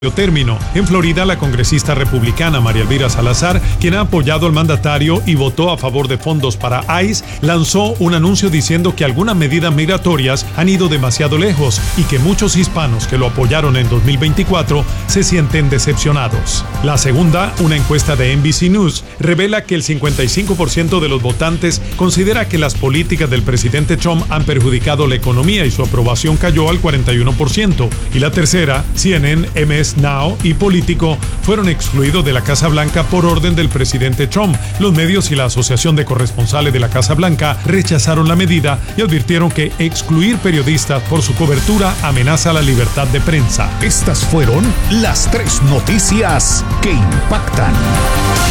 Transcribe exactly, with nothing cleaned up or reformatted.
término. En Florida, la congresista republicana María Elvira Salazar, quien ha apoyado al mandatario y votó a favor de fondos para ICE, lanzó un anuncio diciendo que algunas medidas migratorias han ido demasiado lejos y que muchos hispanos que lo apoyaron en dos mil veinticuatro se sienten decepcionados. La segunda, una encuesta de N B C News, revela que el cincuenta y cinco por ciento de los votantes considera que las políticas del presidente Trump han perjudicado la economía y su aprobación cayó al cuarenta y uno por ciento. Y la tercera, C N N, M S Now y Político fueron excluidos de la Casa Blanca por orden del presidente Trump. Los medios y la Asociación de Corresponsales de la Casa Blanca rechazaron la medida y advirtieron que excluir periodistas por su cobertura amenaza la libertad de prensa. Estas fueron las tres noticias que impactan.